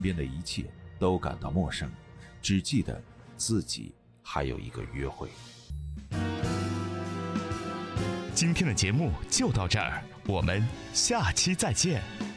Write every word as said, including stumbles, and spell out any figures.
边的一切都感到陌生，只记得自己还有一个约会。 今天的节目就到这儿，我们下期再见。